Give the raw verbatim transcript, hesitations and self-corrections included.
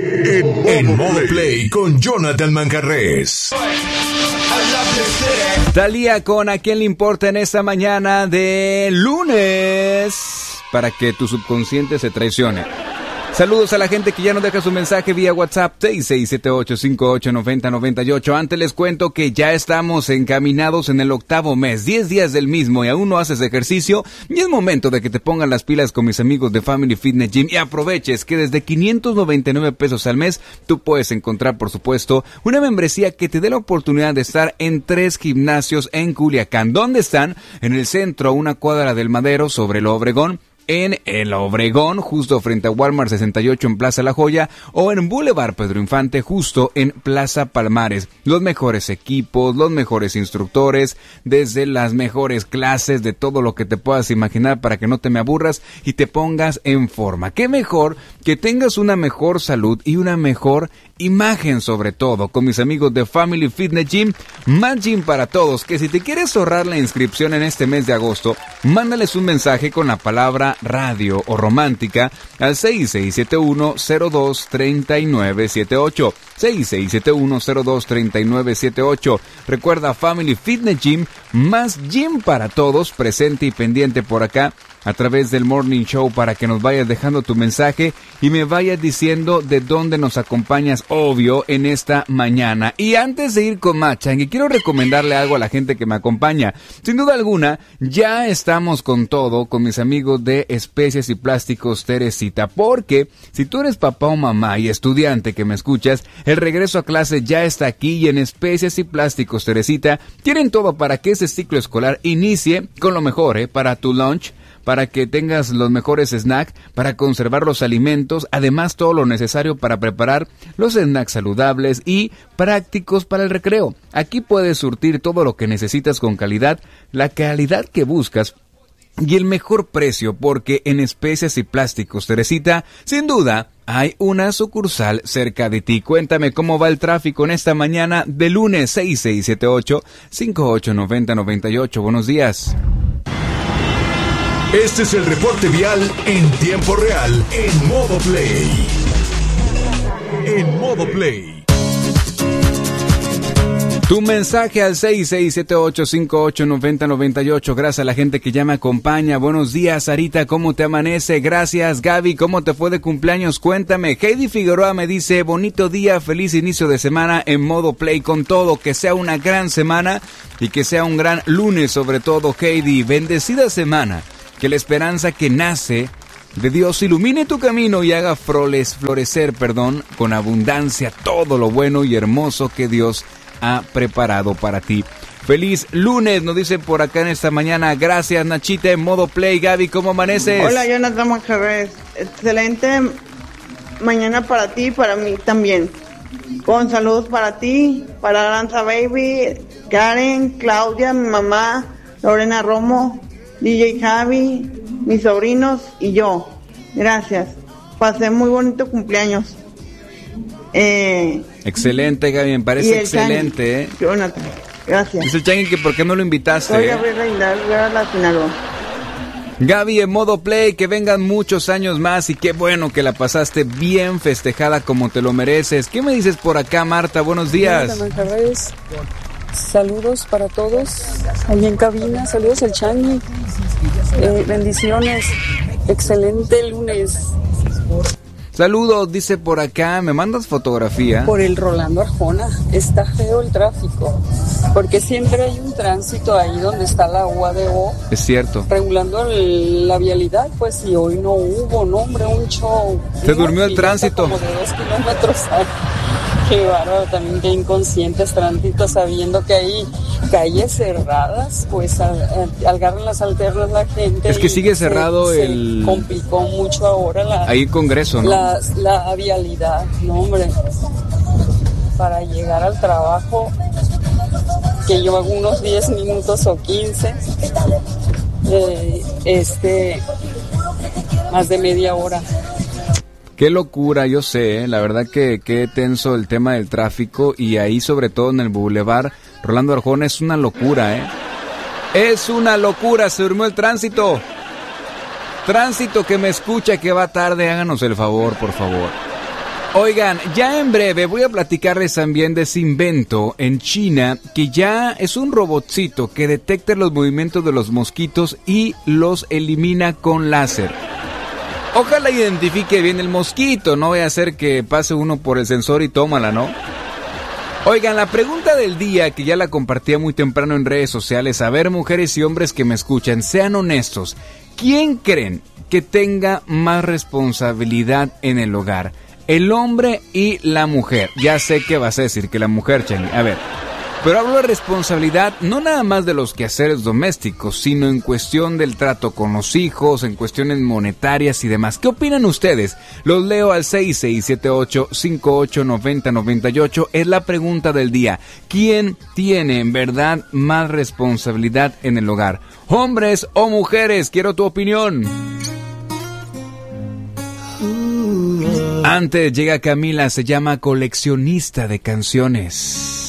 En, en modo play con Jonathan Manjarrés. Thalía con ¿A quién le importa? En esta mañana de lunes, para que tu subconsciente se traicione. Saludos a la gente que ya nos deja su mensaje vía WhatsApp seis seis siete ocho cinco ocho nueve cero nueve ocho. Antes les cuento que ya estamos encaminados en el octavo mes, diez días del mismo y aún no haces ejercicio. Y es momento de que te pongan las pilas con mis amigos de Family Fitness Gym y aproveches que desde quinientos noventa y nueve pesos al mes tú puedes encontrar, por supuesto, una membresía que te dé la oportunidad de estar en tres gimnasios en Culiacán. ¿Dónde están? En el centro, a una cuadra del Madero sobre el Obregón. En el Obregón, justo frente a Walmart sesenta y ocho en Plaza La Joya, o en Boulevard Pedro Infante, justo en Plaza Palmares. Los mejores equipos, los mejores instructores, desde las mejores clases, de todo lo que te puedas imaginar para que no te me aburras y te pongas en forma. ¿Qué mejor que tengas una mejor salud y una mejor imagen, sobre todo, con mis amigos de Family Fitness Gym? Más gym para todos, que si te quieres ahorrar la inscripción en este mes de agosto, mándales un mensaje con la palabra radio o romántica al seis seis siete uno cero dos tres nueve siete ocho. seis seis siete uno cero dos tres nueve siete ocho. Recuerda, Family Fitness Gym, más gym para todos, presente y pendiente por acá a través del Morning Show, para que nos vayas dejando tu mensaje y me vayas diciendo de dónde nos acompañas, obvio, en esta mañana. Y antes de ir con Machangue, quiero recomendarle algo a la gente que me acompaña. Sin duda alguna, ya estamos con todo, con mis amigos de Especies y Plásticos Teresita, porque si tú eres papá o mamá y estudiante que me escuchas, el regreso a clase ya está aquí, y en Especies y Plásticos Teresita tienen todo para que ese ciclo escolar inicie con lo mejor, ¿eh? Para tu lunch, para que tengas los mejores snacks, para conservar los alimentos, además todo lo necesario para preparar los snacks saludables y prácticos para el recreo. Aquí puedes surtir todo lo que necesitas con calidad, la calidad que buscas y el mejor precio, porque en Especies y Plásticos Teresita, sin duda, hay una sucursal cerca de ti. Cuéntame cómo va el tráfico en esta mañana de lunes. Seis seis siete ocho cinco ocho nueve cero nueve ocho. Buenos días. Este es el reporte vial en tiempo real, en modo play. En modo play. Tu mensaje al seis seis siete ocho cinco ocho nueve cero nueve ocho. Gracias a la gente que ya me acompaña. Buenos días, Sarita, ¿cómo te amanece? Gracias, Gaby, ¿cómo te fue de cumpleaños? Cuéntame. Heidi Figueroa me dice, bonito día, feliz inicio de semana en modo play con todo. Que sea una gran semana y que sea un gran lunes, sobre todo, Heidi. Bendecida semana. Que la esperanza que nace de Dios ilumine tu camino y haga florecer, florecer, perdón, con abundancia todo lo bueno y hermoso que Dios ha preparado para ti. Feliz lunes, nos dicen por acá en esta mañana. Gracias, Nachita, en modo play. Gaby, ¿cómo amaneces? Hola, Jonathan Manjarrés. Excelente mañana para ti y para mí también. Con saludos para ti, para Aranza Baby, Karen, Claudia, mi mamá, Lorena Romo, D J Javi, mis sobrinos y yo. Gracias. Pasé muy bonito cumpleaños. Eh, excelente, Gaby, me parece excelente. Changi, ¿eh? Jonathan, gracias. Dice el Changi que por qué no lo invitaste. Soy Gabriela Aguilar, Rivera La Sinaloa. Gaby, en modo play, que vengan muchos años más y qué bueno que la pasaste bien festejada como te lo mereces. ¿Qué me dices por acá, Marta? Buenos días. Saludos para todos ahí en cabina, saludos al Changi, eh, bendiciones, excelente lunes. Saludos, dice por acá, ¿me mandas fotografía? Por el Rolando Arjona, está feo el tráfico, porque siempre hay un tránsito ahí donde está la U A D O. Es cierto. Regulando el, la vialidad, pues, y hoy no hubo, no hombre, un show. Se durmió el tránsito. Como de dos kilómetros. Qué bárbaro, también qué inconscientes tránsito, sabiendo que hay calles cerradas, pues agarran las alternas la gente. Es que sigue cerrado se, el... Se complicó mucho ahora la... Ahí Congreso, ¿no? La, la vialidad, no hombre, para llegar al trabajo, que yo hago unos diez minutos o quince, eh, este, más de media hora. Qué locura, yo sé, ¿eh? La verdad que qué tenso el tema del tráfico y ahí sobre todo en el Boulevard Rolando Arjona es una locura, ¿eh? Es una locura, se durmió el tránsito. Tránsito que me escucha, que va tarde, háganos el favor, por favor. Oigan, ya en breve voy a platicarles también de ese invento en China que ya es un robotcito que detecta los movimientos de los mosquitos y los elimina con láser. Ojalá identifique bien el mosquito, no vaya a ser que pase uno por el sensor y tómala, ¿no? Oigan, la pregunta del día, que ya la compartía muy temprano en redes sociales, a ver, mujeres y hombres que me escuchan, sean honestos, ¿quién creen que tenga más responsabilidad en el hogar? El hombre y la mujer. Ya sé que vas a decir que la mujer, Chani. A ver, pero hablo de responsabilidad no nada más de los quehaceres domésticos, sino en cuestión del trato con los hijos, en cuestiones monetarias y demás. ¿Qué opinan ustedes? Los leo al seis seis siete ocho, cinco ocho nueve cero nueve ocho. Es la pregunta del día. ¿Quién tiene en verdad más responsabilidad en el hogar? ¿Hombres o mujeres? Quiero tu opinión. Antes llega Camila, se llama Coleccionista de Canciones.